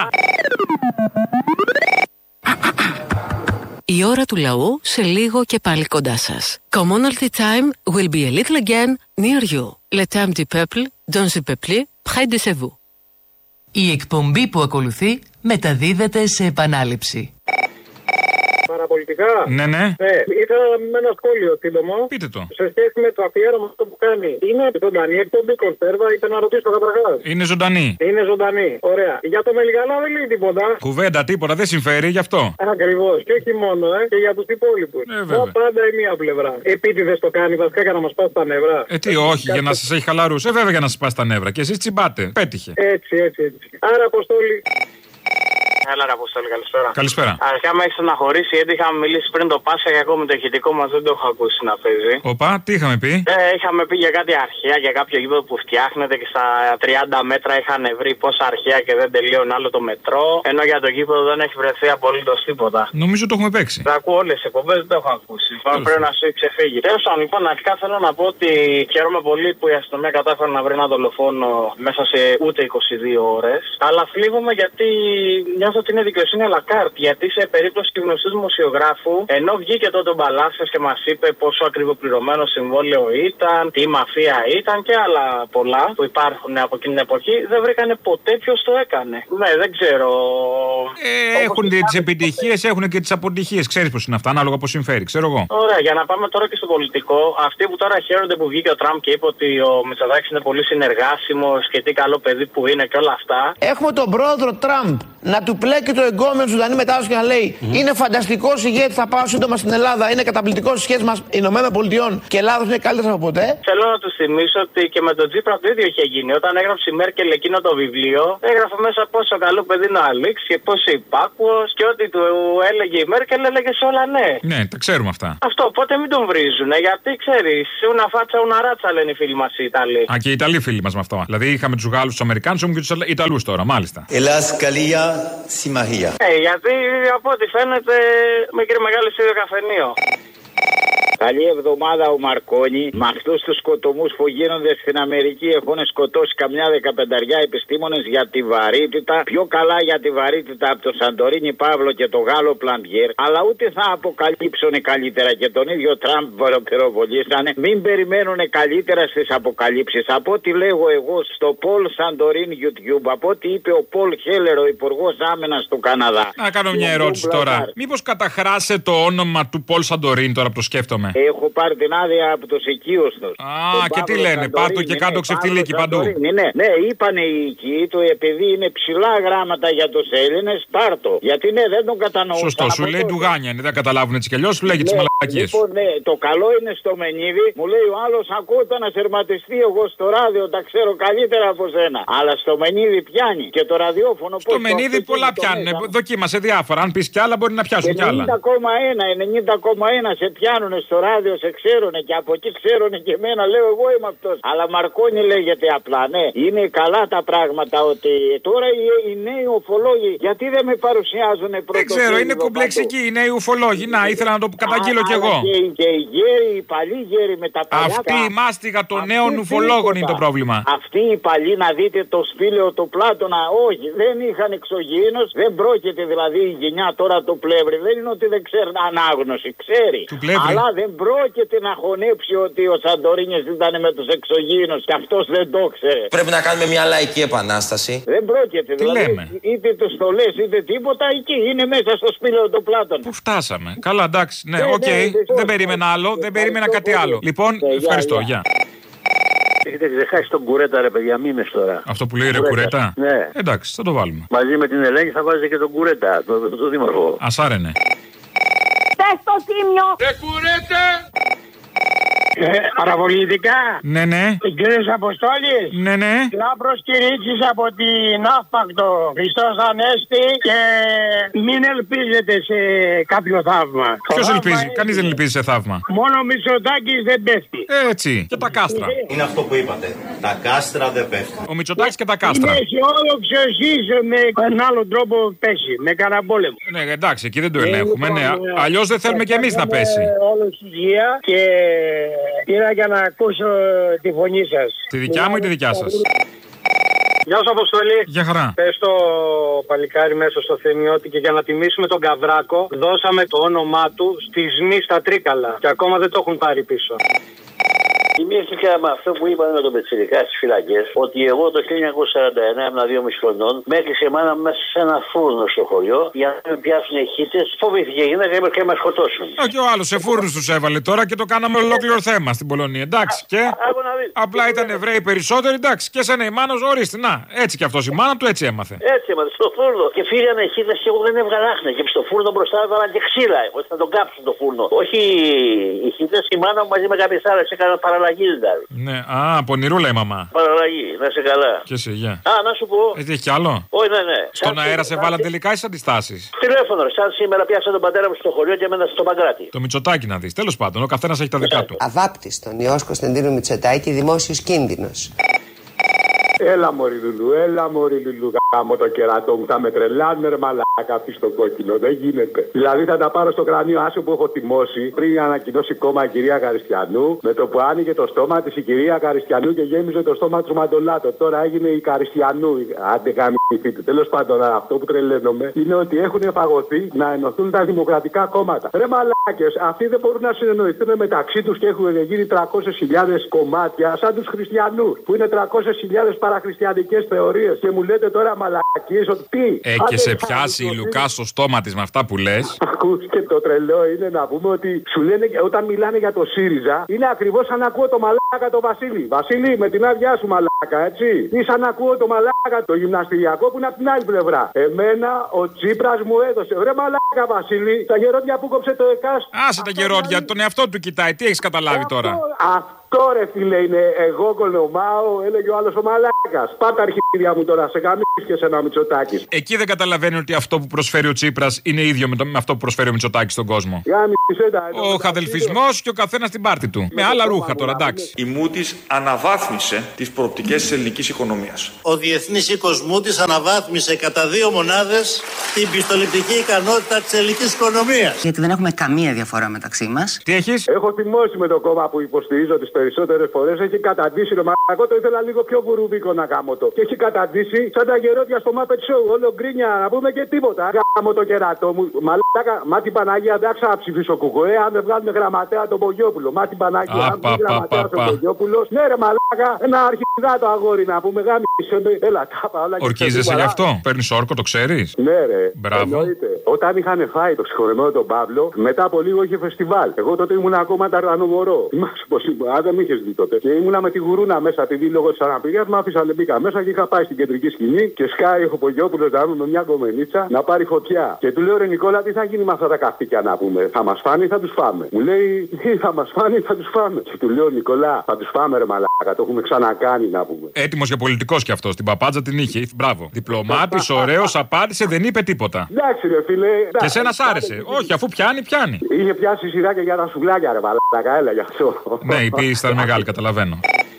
S3: Η ώρα του λαού σε λίγο και πάλι κοντά σας. Commonalty time will be a little again near you. Le temps du peuple, dans le peuple, près de vous.
S4: Η εκπομπή που ακολουθεί μεταδίδεται σε επανάληψη.
S15: Παραπολιτικά.
S1: Ναι, ναι.
S15: Ναι, ήθελα με ένα σχόλιο σύντομο.
S1: Πείτε το.
S15: Σε σχέση με το αφιέρωμα αυτό που κάνει. Είναι ζωντανή εκπομπή κονσέρβα, ήθελα να ρωτήσω καταρχάς.
S1: Είναι ζωντανή.
S15: Είναι ζωντανή. Ωραία. Για το Μελιγαλά δεν λέει τίποτα.
S1: Κουβέντα, τίποτα, δεν συμφέρει γι' αυτό.
S15: Ακριβώς. Και όχι μόνο, ε, και για τους υπόλοιπους.
S1: Ε, βέβαια.
S15: Πάντα η μία πλευρά. Επίτηδες το κάνει βασικά για να μας πάσει τα νεύρα.
S1: Ε, τι, όχι, για να σας έχει χαλαρούς. Ε, βέβαια για να σας πάσει τα νεύρα. Και εσείς τσιμπάτε. Πέτυχε.
S15: Έτσι, έτσι, έτσι. Άρα, Αποστόλη.
S19: Έλα, ρε Αποστόλη, καλησπέρα.
S1: Καλησπέρα.
S19: Αρχικά με έχει στεναχωρήσει γιατί είχαμε μιλήσει πριν το Πάσχα και ακόμη το ηχητικό μας δεν το έχω ακούσει να παίζει.
S1: Οπα, τι είχαμε πει?
S19: Ε, είχαμε πει για κάτι αρχαία, για κάποιο γήπεδο που φτιάχνεται και στα τριάντα μέτρα είχαν βρει πόσα αρχαία και δεν τελείωνε άλλο το μετρό. Ενώ για το γήπεδο δεν έχει βρεθεί απολύτως τίποτα.
S1: Νομίζω το έχουμε παίξει.
S19: Τα ακούω όλες τις εκπομπές, δεν το έχω ακούσει. Πάμε πρέπει να σου έχει ξεφύγει. Τέλος πάντων, λοιπόν, αρχικά θέλω να πω ότι χαίρομαι πολύ που η αστυνομία κατάφερε να βρει ένα δολοφόνο μέσα σε ούτε είκοσι δύο ώρες. Αλλά θλίβομαι γιατί νιώθω νιώθω ότι είναι δικαιοσύνη αλακάρτ. Γιατί σε περίπτωση του γνωστού δημοσιογράφου, ενώ βγήκε τότε ο Μπαλάσας και μας είπε πόσο ακριβοπληρωμένο συμβόλαιο ήταν, τι μαφία ήταν και άλλα πολλά που υπάρχουν από εκείνη την εποχή, δεν βρήκανε ποτέ ποιος το έκανε. Ναι, δεν ξέρω.
S1: Ε, έχουν τις επιτυχίες, έχουν και τις αποτυχίες. Ξέρεις πώς είναι αυτά, ανάλογα πώς συμφέρει, ξέρω εγώ.
S19: Ωραία, για να πάμε τώρα και στο πολιτικό. Αυτοί που τώρα χαίρονται που βγήκε ο Τραμπ και είπε ότι ο Μητσοτάκης είναι πολύ συνεργάσιμος και τι καλό παιδί που είναι και όλα αυτά.
S20: Έχουμε τον πρόεδρο Τραμπ να του πλέκει το εγκόμενο του Δανή μετάδοση και να λέει mm-hmm. είναι φανταστικός ηγέτη, θα πάω σύντομα στην Ελλάδα, είναι καταπληκτικός στις σχέσεις μας Ηνωμένων Πολιτειών και Ελλάδος είναι καλύτερος από ποτέ.
S19: Θέλω να του θυμίσω ότι και με τον Τσίπρα το ίδιο είχε γίνει. Όταν έγραψε η Μέρκελ εκείνο το βιβλίο, έγραφε μέσα πόσο καλό παιδί είναι ο Αλίξ και πόσο υπάκουος και ό,τι του έλεγε η Μέρκελ έλεγε σε όλα ναι.
S1: Ναι, τα ξέρουμε αυτά.
S19: Αυτό, οπότε μην τον βρίζουν, γιατί ξέρεις, ούνα φάτσα, ούνα ράτσα λένε οι φίλοι μας οι Ιταλοί.
S1: Α, και οι Ιταλοί φίλοι μας με αυτό. Δηλαδή είχαμε τους Γάλλους, τους Αμερικάνους, έχουμε και τους Ιταλούς τώρα, μάλιστα.
S21: Ελλάς, Καλία, Συμμαχία.
S19: Ε, γιατί από ό,τι φαίνεται μικρή μεγάλη στο ίδιο καφενείο.
S2: Καλή εβδομάδα ο Μαρκόνι. Με αυτούς τους σκοτωμούς που γίνονται στην Αμερική έχουν σκοτώσει καμιά δεκαπενταριά επιστήμονες για τη βαρύτητα. Πιο καλά για τη βαρύτητα από τον Σαντορίνη Παύλο και τον Γάλλο Πλαντιέρ. Αλλά ούτε θα αποκαλύψουν καλύτερα και τον ίδιο Τραμπ πυροβολήσανε. Μην περιμένουν καλύτερα στις αποκαλύψεις. Από ό,τι λέγω εγώ στο Πολ Σαντορίν YouTube, από ό,τι είπε ο Πολ Χέλερ, ο Υπουργός Άμυνας του Καναδά.
S1: Να κάνω μια ερώτηση τώρα. Μήπως καταχράσε το όνομα του Πολ Σαντορίν τώρα που το σκέφτομαι.
S2: Έχω πάρει την άδεια από τους οικείους τους.
S1: Α, και τι λένε, πάρτο και κάτω ξεφτιλίκι παντού.
S2: Ναι, ναι, είπανε οι οικοί του, επειδή είναι ψηλά γράμματα για τους Έλληνες, πάρτο. Γιατί ναι, δεν τον κατανοούν.
S1: Σωστό, σου λέει ντουγάνια, δεν καταλάβουν έτσι κι αλλιώς, σου λέγει τις μαλακίες.
S2: Λοιπόν, ναι, το καλό είναι στο Μενίδη, μου λέει ο άλλος, ακούω το ανασερματιστή, εγώ στο ράδιο τα ξέρω καλύτερα από σένα. Αλλά στο Μενίδη πιάνει και το ραδιόφωνο.
S1: Στο Μενίδη πολλά πιάνουν, δοκίμασε διάφορα. Αν πεις κι άλλα, μπορεί να πιάσουν κι άλλα.
S2: ενενήντα κόμμα ένα σε πιάνουν στο ράδιο, σε ξέρουνε και από εκεί ξέρουνε και εμένα, λέω εγώ είμαι αυτός. Αλλά Μαρκόνι λέγεται απλά, ναι. Είναι καλά τα πράγματα ότι τώρα οι, οι νέοι ουφολόγοι γιατί δεν με παρουσιάζουν πρώτο.
S1: Δεν ξέρω, είναι κομπλεξικοί οι νέοι ουφολόγοι. Να, ήθελα να το καταγγείλω κι εγώ.
S2: Και, και οι γέροι, οι παλιοί γέροι με τα παλιά.
S1: Αυτή η μάστιγα των νέων ουφολόγων είναι το πρόβλημα.
S2: Αυτοί οι παλιοί, να δείτε το σπήλαιο του Πλάτωνα, όχι, δεν είχαν εξωγήινος, δεν πρόκειται δηλαδή η γενιά τώρα του Πλεύρη. Δεν είναι ότι δεν ξέρει ανάγνωση, ξέρει. Αλλά δεν πρόκειται να χωνέψει ότι ο Σαντορίνης ήταν με τους εξωγήινους και αυτός δεν το ξέρει.
S21: Πρέπει να κάνουμε μια λαϊκή επανάσταση.
S2: Δεν πρόκειται. Τι δηλαδή, λέμε. Είτε το στολές είτε τίποτα, εκεί είναι μέσα στο σπήλαιο του Πλάτων.
S1: Πού φτάσαμε. Καλά, εντάξει. Ναι, οκ. Okay. Ναι, ναι, δεν περίμενα άλλο, δεν περίμενα κάτι άλλο. Λοιπόν, ευχαριστώ. Γεια.
S22: Έχετε ξεχάσει τον Κουρέτα, ρε παιδιά, μήνες τώρα.
S1: Αυτό που λέει ρε Κουρέτα.
S22: Ναι.
S1: Εντάξει, θα το βάλουμε.
S22: Μαζί με την Ελένη θα βάζετε και τον Κουρέτα, τον το, το δήμαρχο.
S1: Ασάρενε.
S8: Πες το Τίμιο.
S22: Ρε Κουρέτα!
S23: Ε, παραπολιτικά.
S1: Ναι, ναι.
S23: Κύριος Αποστόλης.
S1: Ναι, ναι.
S23: Λάμπρος κηρύξεις από την Αύπακτο. Χριστός Ανέστη και μην ελπίζετε σε κάποιο θαύμα.
S1: Ποιος ελπίζει, είναι... κανείς δεν ελπίζει σε θαύμα.
S23: Μόνο ο Μητσοτάκης δεν πέφτει.
S1: Έτσι, και τα κάστρα.
S21: Είναι αυτό που είπατε. Τα κάστρα δεν πέφτουν.
S1: Ο Μητσοτάκης και τα κάστρα.
S23: Είναι αισιόδοξο εσείς με έναν άλλο τρόπο πέσει. Με κανένα πόλεμο.
S1: Ναι, εντάξει, εκεί δεν το ελέγχουμε. Ναι. Αλλιώς δεν θέλουμε κι εμείς να πέσει.
S23: Όλος υγεία και. Πήρα για να ακούσω τη φωνή σας.
S1: Τη δικιά μου ή τη δικιά σας?
S23: Γεια σου Αποστολή.
S1: Γεια χαρά.
S23: Πες το παλικάρι μέσα στο Θεμιώτη και για να τιμήσουμε τον Καβράκο δώσαμε το όνομά του στη Σμή στα Τρίκαλα και ακόμα δεν το έχουν πάρει πίσω.
S22: Θυμήθηκα με αυτό που είπαν με τον Πετσιρικά στις φυλακές, ότι εγώ το χίλια εννιακόσια σαράντα εννέα, ήμουν δύο μισή χρονών, με έκλεισε η μάνα μέσα σε ένα φούρνο στο χωριό για να με πιάσουν οι χίτες. Φοβήθηκε η γυναίκα και με σκοτώσουν.
S1: Α, και ο άλλος σε φούρνους τους έβαλε τώρα και το κάναμε ολόκληρο θέμα στην Πολωνία. Εντάξει, και. Απλά ήταν Εβραίοι περισσότεροι, εντάξει, και σαν η μάνα, ορίστε. Να, έτσι κι αυτός η μάνα του έτσι έμαθε.
S22: Έτσι έμαθε, στο φούρνο. Και φύγανε οι χίτες και εγώ δεν έβγαλα άχνα. Και στο φούρνο μπροστά έβαλαν και ξύλα, ώστε να τον κάψουν το φούρνο. Όχι οι χίτες, η μάνα μου μαζί με κάποιες άλλες έκαναν παραλλαγή δηλαδή.
S1: Ναι, α, πονηρούλα η μαμά.
S22: Παραλλαγή, να σε καλά.
S1: Και εσύ, γεια.
S22: Α, να σου πω.
S1: Έτσι έχει κι άλλο.
S22: Όχι, ναι, ναι.
S1: Στον αέρα σε βάλαν τελικά οι αντιστάσεις.
S22: Τηλέφωνο, σαν σήμερα πιάσα τον πατέρα μου στο χωριό και έμενα στο Παγκράτη.
S1: Το Μητσοτάκι να δεις. Τέλος πάντων, ο καθένας έχει τα δικά του.
S24: Αβάπτιστον Υιός Κωνσταντίνου Μητσοτάκη, δημόσιος κίνδυνος.
S23: Έλα μωρή Λουλού, έλα μωρή Λουλού,
S5: γάμο το κερατό μου. Θα με τρελάνε ρε μαλάκα αυτή στο κόκκινο. Δεν γίνεται. Δηλαδή θα τα πάρω στο κρανίο άσο που έχω τιμώσει πριν ανακοινώσει κόμμα η κυρία Καριστιανού. Με το που άνοιγε το στόμα τη η κυρία Καριστιανού και γέμιζε το στόμα του Μαντολάτο. Τώρα έγινε η Καριστιανού. Άντε γαμηθείτε. Τέλος πάντων, αυτό που τρελαίνομαι είναι ότι έχουν φαγωθεί να ενωθούν τα δημοκρατικά κόμματα. Ρε μαλάκες, αυτοί δεν μπορούν να συνεννοηθούν μεταξύ τους και έχουν γίνει τριακόσιες χιλιάδες κομμάτια σαν τους χριστιανούς που είναι τριακόσιες χιλιάδες παραχριστιανικές θεωρίες. Και μου λέτε τώρα μαλακίες ότι τι.
S1: Ε, και σε πιάσει η Λουκά στο στόμα της με αυτά που λες.
S5: Ακούς, και το τρελό είναι να πούμε ότι σου λένε όταν μιλάνε για το ΣΥΡΙΖΑ είναι ακριβώς σαν να ακούω το μαλάκα το Βασίλη. Βασίλη, με την άδειά σου μαλάκα, έτσι. Ή σαν να ακούω το μαλάκα το γυμναστηριακό που είναι από την άλλη πλευρά. Εμένα ο Τσίπρας μου έδωσε. Ρε μαλάκα Βασίλη, τα γερόντια που κόψε το ΕΚΑΣ.
S1: Άσε τα γερόντια, τον εαυτό του κοιτάει. Τι έχεις καταλάβει τώρα.
S5: Αυτό ρε φίλε είναι εγώ κολομάω, έλεγε ο άλλος ο μαλάκας. Πάτα αρχίδια μου τώρα, σε καμίς και σε ένα Μητσοτάκης.
S1: Εκεί δεν καταλαβαίνει ότι αυτό που προσφέρει ο Τσίπρας είναι ίδιο με, το, με αυτό που προσφέρει ο Μητσοτάκης στον κόσμο. Ο χαδελφισμός και ο καθένας στην πάρτη του. Με άλλα ρούχα τώρα, εντάξει.
S7: Η Moody's αναβάθμισε τις προοπτικές της ελληνικής οικονομίας.
S9: Ο Διεθνής Οίκος Moody's αναβάθμισε κατά δύο μονάδες την πιστοληπτική ικανότητα της ελληνικής οικονομίας.
S24: Γιατί δεν έχουμε καμία διαφορά μεταξύ μας.
S1: Τι έχεις?
S5: Έχω θυμώσει με το κόμμα που υποστηρίζω τις περισσότερες φορές. Έχει καταντήσει το μαλακό, το ήθελα λίγο πιο βουρουβίκο να κάνω το. Και έχει καταντήσει σαν τα γερόντια στο Muppet Show. Όλο γκρίνια να πούμε και τίποτα. Γάμο το κερατό μου. Μαλάκα, μα την Παναγία δεν θα ψηφίσω κουκουέ. Αν δεν βγάλουμε γραμματέα τον Πογιόπουλο. Μα την Παναγία, αν βγάλουμε γραμματέα τον Πογιόπουλο. Ναι, ρε μαλάκα, ένα αρχιδά το αγόρι να πούμε γάμισε. Έλα, τάπα όλα.
S1: Ορκίζεσαι γι' αυτό. Παίρνει όρκο, το ξέρεις.
S5: Ναι, ρε.
S1: Μπράβο.
S5: Όταν είχαν φάει το συγχωρεμένο τον Παύλο, μετά από λίγο είχε φεστιβάλ. Εγώ τότε ήμουν ακόμα ταρανομορό. Θυμάσαι πως ήμουν. Α, δεν με είχες δει τότε. Και ήμουνα με τη γουρούνα μέσα, επειδή λόγω της αναπηρίας μου άφησα μπήκα μέσα και είχα πάει στην κεντρική σκηνή και σκάει ο Πογιόπουλος να με μια γκομενίτσα να πάρει φωτιά. Και του λέω ρε Νικόλα, τι θα γίνει με αυτά τα καυτίκια να πούμε. Θα μας φάνε ή θα τους φάμε. Μου λέει, τι θα μας φάνε ή θα τους φάμε. Και του λέω Νικόλα, θα τους φάμε ρε μαλάκα, το έχουμε ξανακάνει να πούμε.
S1: Έτοιμος για πολιτικός κι αυτός. Την παπάντζα την είχε. Μπράβο. Διπλωμάτης, ωραίος, απάντησε, δεν είπε τίποτα.
S5: Εντάξει ρε φίλε.
S1: Και σένα σ' άρεσε. Όχι, αφού πιάνει, πιάνει.
S5: Είχε πιάσει σειρά και για τα σουβλάκια ρε μαλάκα, έλα γι' αυτό.
S1: Ναι, η πίεση ήταν μεγάλη, καταλαβαίνω.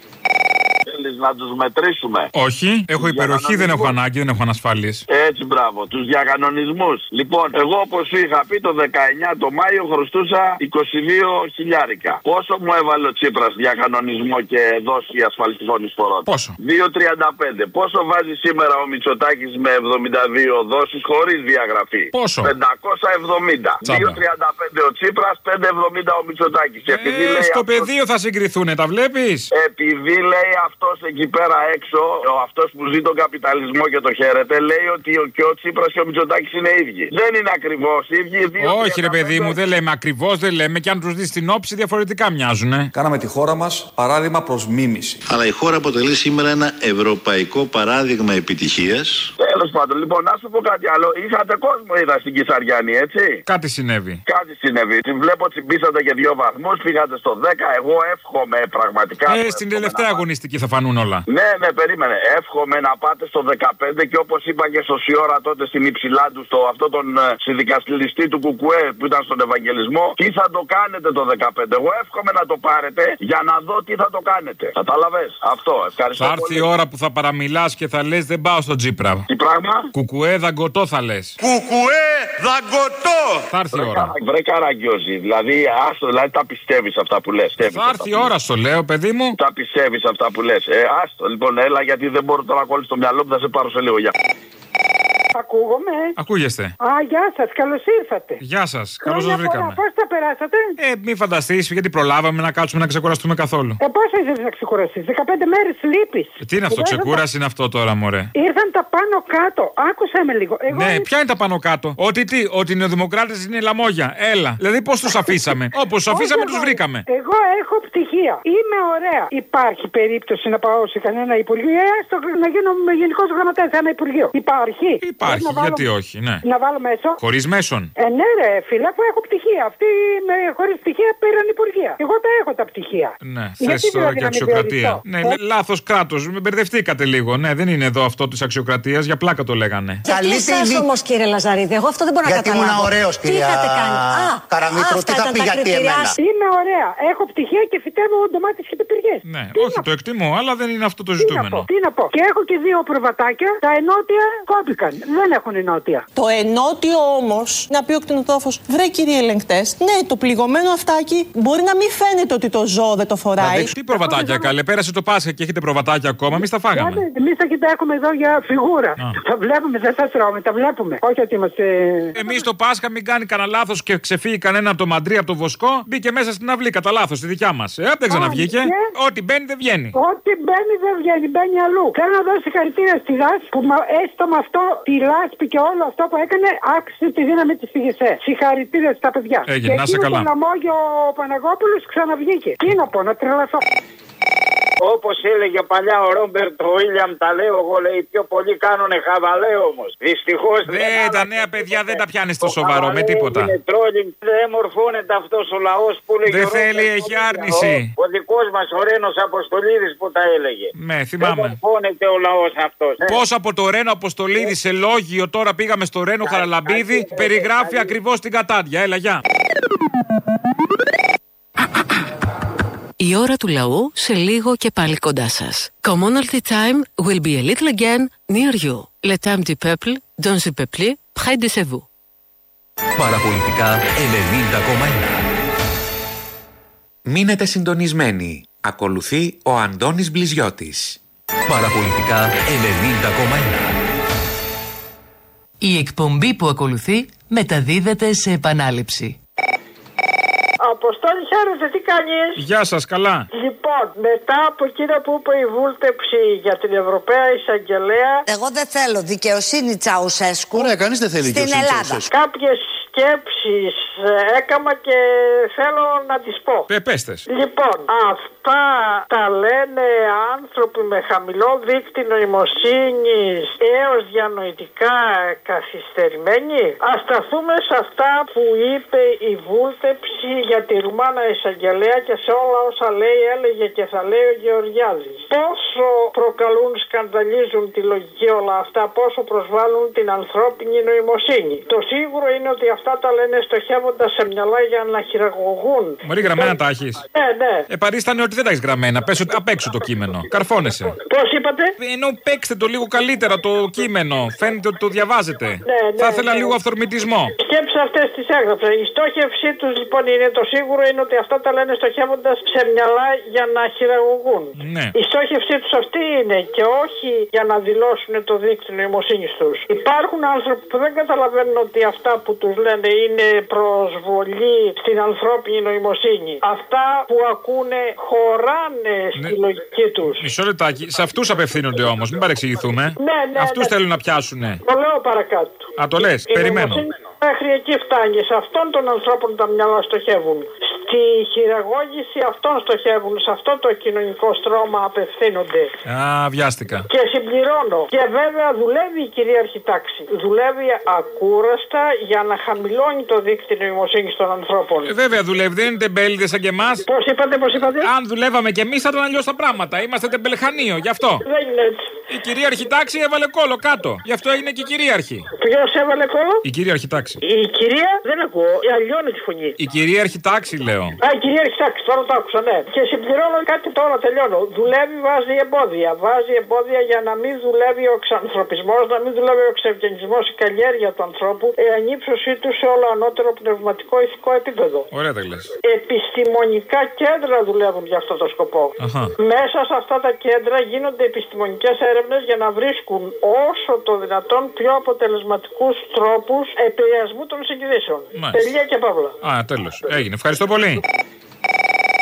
S25: Να τους μετρήσουμε.
S1: Όχι, έχω υπεροχή, δεν έχω ανάγκη, δεν έχω ανασφάλειες.
S25: Έτσι, μπράβο, τους διακανονισμούς. Λοιπόν, εγώ όπως σου είχα πει το δεκαεννιά το Μάιο χρωστούσα είκοσι δύο χιλιάρικα. Πόσο μου έβαλε ο Τσίπρας διακανονισμό και δόση ασφαλιστικών εισφορών?
S1: Πόσο?
S25: δύο κόμμα τριάντα πέντε. Πόσο βάζει σήμερα ο Μητσοτάκης με εβδομήντα δύο δόσεις χωρίς διαγραφή?
S1: Πόσο?
S25: πεντακόσια εβδομήντα. δύο κόμμα τριάντα πέντε ο Τσίπρας, πέντε κόμμα εβδομήντα ο Μητσοτάκης.
S1: Ε, στο
S25: αυτός...
S1: πεδίο θα συγκριθούν, τα βλέπεις?
S25: Επειδή λέει αυτός εκεί πέρα έξω, αυτός που ζει τον καπιταλισμό και το χαίρεται, λέει ότι ο, και ο Τσίπρας και ο Μητσοτάκης είναι ίδιοι. Δεν είναι ακριβώς ίδιοι.
S1: Όχι, ρε παιδί μου, δεν λέμε ακριβώς, δεν λέμε. Και αν τους δεις στην όψη, διαφορετικά μοιάζουνε.
S7: Κάναμε τη χώρα μας παράδειγμα προς μίμηση.
S9: Αλλά η χώρα αποτελεί σήμερα ένα ευρωπαϊκό παράδειγμα επιτυχίας.
S25: Τέλος πάντων, λοιπόν, να σου πω κάτι άλλο. Είχατε κόσμο, είδα στην Κισαριάννη, έτσι.
S1: Κάτι συνέβη.
S25: Κάτι συνέβη. Την βλέπω τσιμπήσατε και δύο βαθμούς, πήγατε στο δέκα. Εγώ εύχομαι πραγματικά.
S1: Ε, στην τελευταία αγωνιστική θα φανούν όλα.
S25: Ναι, ναι, περίμενε. Εύχομαι να πάτε στο δεκαπέντε και όπως είπα και στο Σιώρα τότε στην υψηλά του, στο αυτό τον uh, συνδικαστηλιστή του Κουκουέ που ήταν στον Ευαγγελισμό, τι θα το κάνετε το δεκαπέντε. Εγώ εύχομαι να το πάρετε για να δω τι θα το κάνετε. Κατάλαβες? Αυτό. Ευχαριστώ.
S1: Θα έρθει η ώρα που θα παραμιλάς και θα λες δεν πάω στο Τσίπρα.
S25: Τι πράγμα?
S1: Κουκουέ δαγκωτό θα λες.
S25: Κουκουέ δαγκωτό!
S1: Θα έρθει η ώρα.
S25: Βρε καραγκιόζη. Δηλαδή, άστο, δηλαδή τα πιστεύεις αυτά που λες.
S1: Θα έρθει η ώρα, στο λέω, παιδί μου.
S25: Τα πιστεύεις αυτά που λες. Ε, άστο, λοιπόν, έλα γιατί δεν μπορώ τώρα να κόλλεις το μυαλό μου, θα σε πάρω σε λίγο. Γεια.
S26: Ακούγομαι.
S1: Ακούγεστε.
S26: Α, γεια σας, καλώς ήρθατε.
S1: Γεια σας, καλώς σας βρήκαμε.
S26: Πώς τα περάσατε?
S1: Ε, μην φανταστείς, γιατί προλάβαμε να κάτσουμε να ξεκουραστούμε καθόλου.
S26: Ε, πώς ήθελες να ξεκουραστείς? δεκαπέντε μέρες λείπεις.
S1: Ε, τι είναι αυτό, ξεκούραση είναι αυτό τώρα, μωρέ.
S26: Ήρθαν τα πάνω κάτω, άκουσα με λίγο. Εγώ
S1: ναι,
S26: ήρθα...
S1: ποια είναι τα πάνω κάτω? Ότι τι, ότι οι νεοδημοκράτες είναι λαμόγια. Έλα. Δηλαδή πώς τους αφήσαμε? Όπως τους αφήσαμε, τους βρήκαμε.
S26: Εγώ έχω πτυχία. Είμαι ωραία. Υπάρχει περίπτωση να πάω σε κανένα υπουργείο? Ε, έστω να γίνω γενικός γραμματέας σε ένα υπουργείο. Υπάρχει.
S1: Υπάρχει, γιατί όχι, ναι.
S26: Να βάλω μέσο.
S1: Χωρίς μέσον.
S26: Ε, ναι, ρε, φίλε, που έχω πτυχία. Αυτοί με χωρίς πτυχία πήραν υπουργεία. Εγώ τα έχω τα πτυχία.
S1: Ναι, θες τώρα και αξιοκρατία. Ναι,
S26: ε?
S1: λάθος κράτος. Με μπερδευτήκατε λίγο. Ναι, δεν είναι εδώ αυτό της αξιοκρατίας. Για πλάκα το λέγανε.
S6: Γιατί εσάς όμως, κύριε Λαζαρίδη, εγώ αυτό δεν μπορώ να καταλάβω.
S10: Γιατί ήμουν ωραίος, κυρία Καραμήτρου, τι θα πει γιατί εμένα.
S26: Είμαι ωραία. Έχω πτυχία και φυτεύω ντομάτες και πιπεριές.
S1: Ναι, όχι, το εκτιμώ, αλλά δεν είναι αυτό το ζητούμενο.
S26: Τι να πω. Και έχω και δύο προβατάκια. Τα ενότια κόπηκαν. Δεν έχουν ενότια.
S11: Το ενότιο όμως, να πει ο κτηνοτρόφος, βρε κύριε ελεγκτές, ναι, το πληγωμένο αυτάκι μπορεί να μην φαίνεται ότι το ζώο δεν το φοράει.
S1: Τι προβατάκια, καλέ, πέρασε το Πάσχα και έχετε προβατάκια ακόμα, εμείς τα φάγαμε.
S26: Εμείς τα έχουμε εδώ για φιγούρα. Τα βλέπουμε, δεν τα τρώμε, τα βλέπουμε. Όχι ότι είμαστε.
S1: Εμείς το Πάσχα, μην κάνει κανένα λάθος και ξεφύγει κανένα από το μαντρί από το βοσκό, μπήκε μέσα στην αυλή κατά λάθος, στη δικιά μας. Ε, δεν ξαναβγήκε. Ό,τι μπαίνει δεν βγαίνει.
S26: Ό,τι μπαίνει δεν βγαίνει, μπαίνει αλλού. Θέλω να δώσω συγχαρητήρια στη ΔΑΣ που έστω με αυτό τη λάσπη και όλο αυτό που έκανε, άξιζε τη δύναμη τη φυγεσέ. Συγχαρητήρια στα παιδιά.
S1: Έγινε, να σε καλά.
S26: Και λαμόγιο ο Παναγόπουλος ξαναβγήκε. Τι να πω, να τρελαθώ.
S2: Όπως έλεγε παλιά ο Ρόμπερτ ο Βίλιαμ, τα λέω εγώ, λέει, πιο πολλοί κάνουνε χαβαλέ όμως. Δυστυχώς
S1: δεν. Ναι, τα νέα παιδιά δεν τα πιάνει στο σοβαρό με τίποτα.
S2: Δεν μορφώνεται αυτός ο λαός που λέγει.
S1: Δεν θέλει, έχει άρνηση.
S2: Ο, ο δικός μας ο Ρένος Αποστολίδης που τα έλεγε.
S1: Ναι, θυμάμαι.
S2: Δεν μορφώνεται ο λαός αυτός. Ε.
S1: Πώς από το Ρένο Αποστολίδη σε λόγιο τώρα πήγαμε στο Ρένο Χαραλαμπίδη, περιγράφει ακριβώς την κατάδια. Έλα, γεια.
S3: Η ώρα του λαού σε λίγο και πάλι κοντά σας. Commonalty time will be a little again near you. Le temps du peuple, dans le peuple, près de vous.
S12: Παραπολιτικά ενενήντα κόμμα ένα. Μείνετε συντονισμένοι. Ακολουθεί ο Αντώνης Μπλιζιώτης. Παραπολιτικά ενενήντα κόμμα ένα.
S4: Η εκπομπή που ακολουθεί μεταδίδεται σε επανάληψη.
S14: Αποστόλη, χαίρετε, τι κάνεις?
S1: Γεια σας, καλά.
S14: Λοιπόν, μετά από εκείνα που είπε η βούλτεψη για την Ευρωπαία Εισαγγελέα.
S16: Εγώ δεν θέλω δικαιοσύνη Τσαουσέσκου.
S10: Ωραία, κανείς δεν θέλει
S16: στην Ελλάδα.
S14: Κάποιες σκέψεις έκαμα και θέλω να τις πω.
S1: Πεπέστες.
S14: Λοιπόν, αυτά τα λένε άνθρωποι με χαμηλό δείκτη νοημοσύνης έως διανοητικά καθυστερημένοι. Ας σταθούμε σε αυτά που είπε η βούλτεψη για τη Ρουμάνα Εισαγγελέα και σε όλα όσα λέει, έλεγε και θα λέει ο Γεωργιάδης. Πόσο προκαλούν, σκανδαλίζουν τη λογική όλα αυτά, πόσο προσβάλλουν την ανθρώπινη νοημοσύνη. Το σίγουρο είναι ότι αυτά τα λένε στοχεύοντας σε μυαλά για να χειραγωγούν.
S1: Μωρή, γραμμένα τα έχεις?
S14: Ναι, ναι.
S1: Ε, παρίστανε ότι δεν τα έχεις γραμμένα. Πες ότι απ' έξω το κείμενο. Καρφώνεσαι.
S14: Πώς είπατε?
S1: Ενώ παίξτε το λίγο καλύτερα το κείμενο. Φαίνεται ότι το διαβάζετε.
S14: Ναι, ναι,
S1: θα ήθελα
S14: ναι.
S1: λίγο αυθορμητισμό.
S14: Σκέψεις αυτές τις έγραψα. Η στόχευσή τους λοιπόν είναι, το σίγουρο είναι ότι αυτά τα λένε στοχεύοντας σε μυαλά για να χειραγωγούν.
S1: Ναι.
S14: Η στόχευσή τους αυτή είναι και όχι για να δηλώσουν το δίκτυο νοημοσύνης τους. Υπάρχουν άνθρωποι που δεν καταλαβαίνουν ότι αυτά που τους λένε είναι προσβολή στην ανθρώπινη νοημοσύνη. Αυτά που ακούνε χωράνε στη ναι. λογική τους.
S1: Μισό λεπτάκι. Σε αυτούς απευθύνονται όμως, μην παρεξηγηθούμε.
S14: Ναι, ναι,
S1: αυτούς
S14: ναι.
S1: θέλουν να πιάσουνε.
S14: Το λέω παρακάτω.
S1: Α, το λες,
S14: η
S1: περιμένω.
S14: Μέχρι εκεί φτάνει. Σε αυτόν τον ανθρώπων τα μυαλά στοχεύουν. Στη χειραγώγηση αυτών στοχεύουν. Σε αυτό το κοινωνικό στρώμα απευθύνονται.
S1: Α, βιάστηκα.
S14: Και συμπληρώνω. Και βέβαια δουλεύει η κυρίαρχη τάξη. Δουλεύει ακούραστα για να χαμηλώνει το δίκτυο νοημοσύνης των ανθρώπων.
S1: Ε, βέβαια δουλεύει. Δεν είναι τεμπέληδες σαν και εμάς.
S14: Πώς είπατε, πώς είπατε?
S1: Αν δουλεύαμε κι εμείς θα ήταν αλλιώς τα πράγματα. Είμαστε τεμπελχανίο, γι' αυτό.
S14: Δεν είναι έτσι.
S1: Η κυρίαρχη τάξη έβαλε κόλλο κάτω. Γι' αυτό είναι και κυρίαρχη.
S14: Ποιος έβαλε κόλλο?
S1: Η κυρίαρχη τάξη.
S14: Η κυρία δεν ακούω. Αλλιώνει τη φωνή.
S1: Η κυρίαρχη τάξη, λέω.
S14: Α, η κυρίαρχη τάξη, τώρα το άκουσα, ναι. Και συμπληρώνω κάτι τώρα, τελειώνω. Δουλεύει, βάζει εμπόδια. Βάζει εμπόδια για να μην δουλεύει ο εξανθρωπισμός, να μην δουλεύει ο εξευγενισμός, η καλλιέργεια του ανθρώπου, η ανύψωσή του σε όλο ανώτερο πνευματικό ηθικό επίπεδο.
S1: Ωραία τα λες.
S14: Επιστημονικά κέντρα δουλεύουν για αυτό το σκοπό.
S1: Αχα.
S14: Μέσα σε αυτά τα κέντρα γίνονται επιστημονικές έρευνες για να βρίσκουν όσο το δυνατόν πιο αποτελεσματικούς τρόπους επηρεασμού των συγκρίσεων. Τελεία και παύλα.
S1: Α, τέλος. Έγινε. Ευχαριστώ πολύ.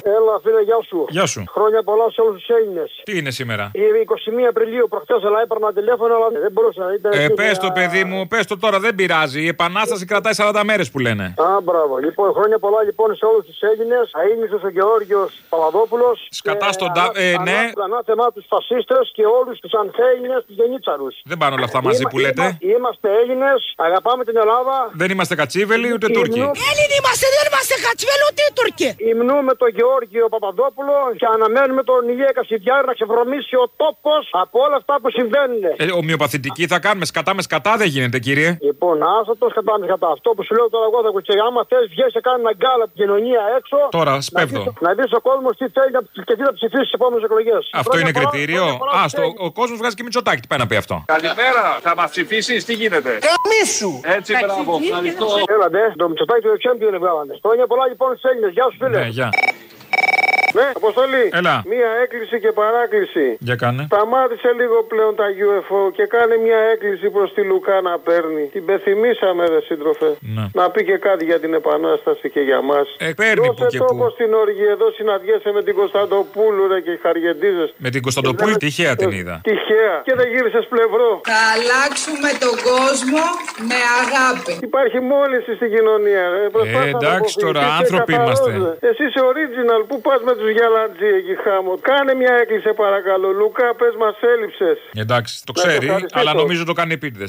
S23: Έλα, φίλε, γεια σου.
S1: Γεια σου.
S23: Χρόνια πολλά σε όλους τους Έλληνες.
S1: Τι είναι σήμερα?
S23: Είναι εικοστή πρώτη Απριλίου προχτές, αλλά έπαιρνα τηλέφωνο, αλλά δεν μπορούσα.
S1: Ε, πες το, παιδί μου, πες το τώρα, δεν πειράζει. Η επανάσταση κρατάει σαράντα μέρες που λένε.
S23: Α, μπράβο. Λοιπόν, χρόνια πολλά λοιπόν σε όλους τους Έλληνες. Αείμνηστος ο Γεώργιος Παπαδόπουλος.
S1: Σκατά στον τα... Ε, ναι.
S23: Ανάθεμα τους φασίστες και όλους τους ανθέλληνες, τους γενίτσαρους.
S1: Δεν πάνε όλα αυτά μαζί
S23: Είμα,
S1: που λέτε.
S23: Είμα, είμαστε Έλληνες, αγαπάμε την Ελλάδα.
S1: Δεν είμαστε κατσίβελοι ούτε Τούρκοι.
S23: Έλληνοι είμαστε, δεν είμαστε κατσίβελοι ούτε Τούρκοι. Υμνούμε τον Γεώργιο Παπαδόπουλο και αναμένουμε τον Ηλία Κασιδιάρη να ξεβρωμίσει ο τόπος από όλα αυτά που συμβαίνουν.
S1: Ε, ομοιοπαθητική θα κάνουμε σκατά με σκατά, δεν γίνεται, κύριε.
S23: Λοιπόν, άσε το σκατά με σκατά. Αυτό που σου λέω τώρα εγώ θα κουτσέ. Άμα θες, βγες και κάνει ένα γκάλα από την κοινωνία έξω.
S1: Τώρα, σπέβδο.
S23: Να δεις ο κόσμος τι θέλει και τι θα ψηφίσει στις επόμενες εκλογές.
S1: Αυτό είναι κριτήριο. Α, ο κόσμος βγάζει και Μητσοτάκη. Τι πάει να πει αυτό?
S13: Καλημέρα, θα μας ψηφίσεις, τι γίνεται?
S23: Καμίσου!
S13: Έτσι, μπράβο, ευχαριστώ.
S23: Έλα, ναι, το Μητσοτάκη του Εξέμπιο δεν βγάλανε. Χρόνια πολλά λοιπόν στους Έλληνες. Γεια σου, φίλε.
S1: Ναι, γεια.
S23: Ναι, Αποστολή.
S1: Έλα.
S23: Μία έκκληση και παράκληση.
S1: Για κάνε.
S23: Σταμάτησε λίγο πλέον τα γιου εφ ο και κάνε μια έκκληση προς τη Λουκά να παίρνει. Την πεθυμίσαμε, ρε σύντροφε.
S1: Ναι.
S23: Να πει και κάτι για την Επανάσταση και για μας.
S1: Ε, παίρνει
S23: Δώσε
S1: που και
S23: τόπο
S1: που.
S23: στην οργή. Εδώ συναντιέσαι με την Κωνσταντοπούλου, ρε, και χαριεντίζες.
S1: Με την Κωνσταντοπούλου τυχαία την είδα.
S23: Τυχαία. Και δεν γύρισες πλευρό.
S15: Θα αλλάξουμε τον κόσμο με αγάπη.
S23: Υπάρχει μόλυνση στην κοινωνία, ρε.
S1: Ε, εντάξει τώρα, άνθρωποι είμαστε.
S23: Εσύ είσαι original. Πού πας με τους γιαλαντζί εκεί χάμω? Κάνε μια έκκληση παρακαλώ. Λουκά, πες μας έλειψες.
S1: Εντάξει, το ξέρει, αλλά νομίζω το κάνει επίτηδες.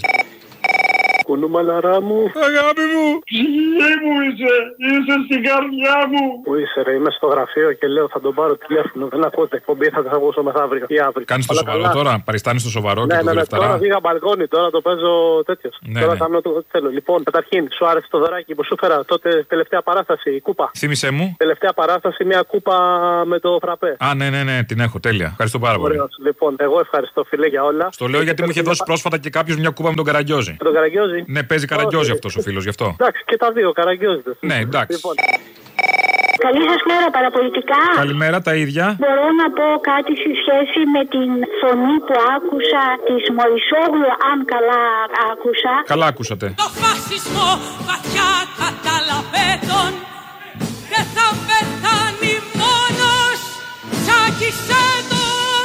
S23: Κουνούμαλαρά μου.
S1: Αγάπη μου.
S23: Ψυχή μου είσαι. Είσαι στην καρδιά μου. Πού είσαι, ρε? Είμαι στο γραφείο και λέω θα τον πάρω τηλέφωνο. Δεν ακούω την εκπομπή, θα την ακούσω μεθαύριο ή αύριο.
S1: Κάνεις το σοβαρό καλά. Τώρα, παριστάνεις το σοβαρό
S23: ναι,
S1: και το
S23: ναι,
S1: δουλευταρά.
S23: Τώρα βγήκα μπαλκόνι, τώρα το παίζω τέτοιο.
S1: Ναι,
S23: τώρα
S1: ναι.
S23: κάνω το ό,τι θέλω. Λοιπόν, καταρχήν, σου άρεσε το δωράκι που σου φέρα τότε τελευταία παράσταση, η κούπα.
S1: Θύμησέ μου.
S23: Τελευταία παράσταση, μια κούπα με το φραπέ.
S1: Α, ναι, ναι, ναι, την έχω, τέλεια. Ευχαριστώ πάρα πολύ.
S23: Ωραίος. Λοιπόν, εγώ ευχαριστώ, φιλέ, για όλα.
S1: Στο λέω γιατί μου είχε δώσει πρόσφατα και κάποιο μια κούπα με τον Καραγκιόζη.
S23: Με τον Καραγκιόζη.
S1: Ναι, παίζει Καραγκιόζη αυτό ο φίλο γι' αυτό.
S23: Εντάξει, και τα δύο, Καραγκιόζη.
S1: Ναι, εντάξει.
S23: Λοιπόν.
S8: Καλή σας μέρα, παραπολιτικά.
S1: Καλημέρα, τα ίδια.
S8: Μπορώ να πω κάτι σε σχέση με την φωνή που άκουσα της Μωρισόγλου, αν καλά άκουσα.
S1: Καλά ακούσατε.
S17: Το φασισμό βαθιά καταλαβαίνουν και θα πεθάνει μόνος, τσάκισε τον.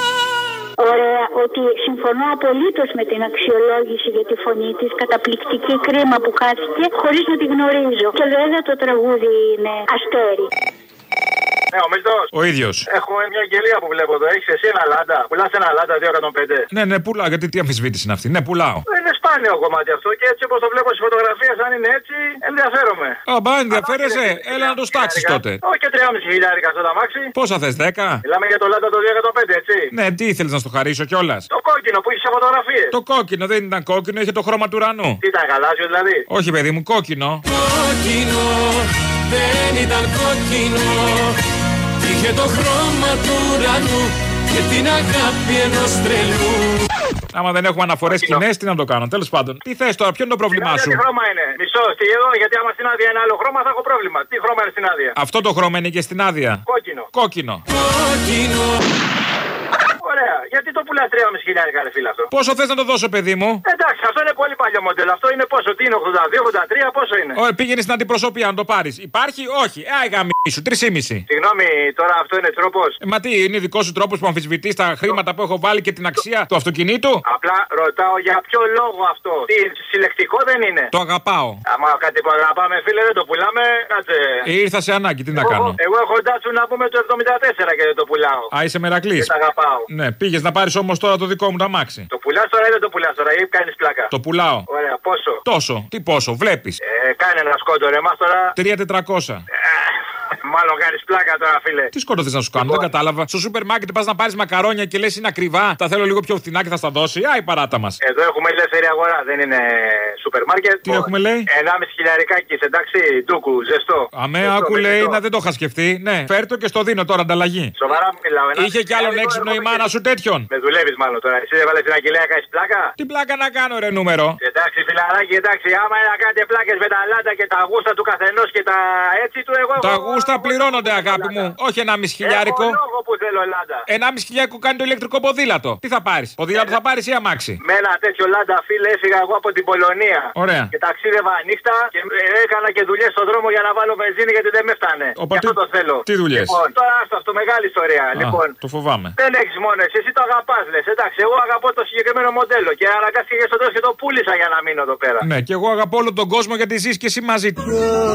S8: Ωραία, ότι συμφωνώ απολύτως με την αξιολόγηση για τη φωνή της. Καταπληκτική, κρίμα που χάθηκε χωρίς να τη γνωρίζω. Και βέβαια το τραγούδι είναι αστέρι.
S23: Ναι, ο Μισθός.
S1: Ο ίδιος.
S23: Έχουμε μια αγγελία που βλέπω εδώ. Έχεις εσύ ένα λάντα. Πουλάς ένα λάντα δύο εκατόν πέντε.
S1: Ναι, ναι, πουλάω. Γιατί τι αμφισβήτηση είναι αυτή? Ναι, πουλάω.
S23: Είναι σπάνιο κομμάτι αυτό και έτσι όπως το βλέπω στις φωτογραφίες, αν είναι έτσι, ενδιαφέρομαι.
S1: Α, μπα, ενδιαφέρεσαι. Έλα να το στάξεις τότε.
S23: Όχι και τρία και πέντε χιλιάρικα στο ταμάξι.
S1: Πόσα θες, δέκα?
S23: Μιλάμε για το λάντα το δύο εκατόν πέντε, έτσι.
S1: Ναι, τι ήθελες να στο χαρίσω κιόλας?
S23: Το κόκκινο που είχε σε φωτογραφίες.
S1: Το κόκκινο δεν ήταν κόκκινο, είχε το χρώμα του ουρανού.
S23: Τι ήταν, γαλάζιο δηλαδή?
S1: Όχι, παιδί μου, κόκκινο.
S17: Κόκκινο, δεν ήταν κόκκινο. Είχε το χρώμα του ουρανού και την αγάπη ενός τρελού.
S1: Άμα δεν έχουμε αναφορές κοινές, τι να το κάνω? Τέλος πάντων. Τι θες τώρα, ποιο είναι το πρόβλημά σου?
S23: Τι χρώμα είναι? Μισό, τι εδώ, γιατί άμα στην άδεια είναι άλλο χρώμα θα έχω πρόβλημα. Τι χρώμα είναι στην άδεια?
S1: Αυτό το χρώμα είναι και στην άδεια.
S23: Κόκκινο.
S1: Κόκκινο.
S17: Κόκκινο.
S23: Ωραία, γιατί το πουλάς τρία και πέντε χιλιάρικα, ρε φίλε αυτό?
S1: Πόσο θες να το δώσω, παιδί μου?
S23: Εντάξει, αυτό είναι πολύ παλιό μοντέλο. Αυτό είναι πόσο? Τι είναι, ογδόντα δύο, ογδόντα τρία, πόσο είναι?
S1: Ω, πήγαινε στην αντιπροσωπεία να το πάρεις. Υπάρχει, όχι. Ε, γαμίσου, τρεις και μισό.
S23: Συγγνώμη, τώρα αυτό είναι τρόπος?
S1: Ε, μα τι, είναι δικό σου τρόπος που αμφισβητείς τα χρήματα που έχω βάλει και την αξία του αυτοκινήτου?
S23: Απλά ρωτάω για ποιο λόγο αυτό. Τι, συλλεκτικό δεν είναι?
S1: Το αγαπάω.
S23: Άμα κάτι που αγαπάμε, φίλε, δεν το πουλάμε, κάτσε.
S1: Ε, ήρθα σε ανάγκη, τι να
S23: εγώ,
S1: κάνω.
S23: Εγώ έχω ντάτσου να πούμε το εβδομήντα τέσσερα και δεν το πουλάω.
S1: Α, είσαι μερακλής.
S23: Και τα αγαπάω.
S1: Ναι, πήγες να πάρεις όμως τώρα το δικό μου το αμάξι.
S23: Το πουλάς τώρα ή δεν το πουλάς τώρα, ή κάνεις πλάκα?
S1: Το πουλάω.
S23: Ωραία, πόσο?
S1: Τόσο. Τι πόσο, βλέπεις?
S23: Ε, κάνε ένα σκότο, ρε, εμάς τώρα.
S1: τρία χιλιάδες τετρακόσια.
S23: Μάλλον κάνεις πλάκα τώρα, φίλε.
S1: Τι σκότω θες να σου κάνω, δεν κατάλαβα. Στο σούπερ μάρκετ πας να πάρεις μακαρόνια και λες είναι ακριβά. Τα θέλω λίγο πιο φθηνά και θα στα δώσει. Α, η παράτα μας.
S23: Εδώ έχουμε ελεύθερη αγορά, δεν είναι σούπερ μάρκετ.
S1: Τι έχουμε, λέει?
S23: ενάμιση χιλιαρικάκι, εντάξει, ντούκου, ζεστό.
S1: Αμέ, άκου, λέει, να δεν το είχα σκεφτεί. Ναι, φέρ το και στο δίνω τώρα ανταλλαγή.
S23: Σοβαρά μιλάω.
S1: Είχε κι άλλον έξυπνο η μάνα σου τέτοιον.
S23: Με δουλεύεις μάλλον τώρα. Εσύ δεν βάλες την αγγελία, κάνεις πλάκα?
S1: Τι πλάκα να κάνω, ρε νούμερο?
S23: Εντάξει, φιλαράκι, εντάξει, άμα να κάνετε πλάκες με τα λάντα και τα γούστα του καθενός και τα έτσι του εγώ.
S1: Τα γούστα αυτά πληρώνονται, αγάπη μου. Όχι ενάμιση χιλιάρικο.
S18: Έχω λόγο που θέλω λάντα.
S1: ενάμιση χιλιάρικο κάνει το ηλεκτρικό ποδήλατο. Τι θα πάρει, ποδήλατο θα πάρει ή αμάξι?
S18: Με ένα τέτοιο λάντα, φίλε, έφυγα εγώ από την Πολωνία.
S1: Ωραία.
S18: Και ταξίδευα νύχτα και έκανα και δουλειές στον δρόμο για να βάλω βενζίνη γιατί δεν με φτάνε.
S1: Οπα,
S18: αυτό το θέλω.
S1: Τι δουλειές?
S18: Λοιπόν, τώρα αυτό, αυτό μεγάλη ιστορία.
S1: Α,
S18: λοιπόν,
S1: το φοβάμαι.
S18: Δεν έχεις μόνο εσύ, εσύ το αγαπάς, λες. Εντάξει, εγώ αγαπώ το συγκεκριμένο μοντέλο και αναγκάστηκε στο τέλος και το πούλησα για να μείνω εδώ πέρα.
S1: Ναι, και εγώ αγαπώ όλο τον κόσμο γιατί ζεις και εσύ μαζί του.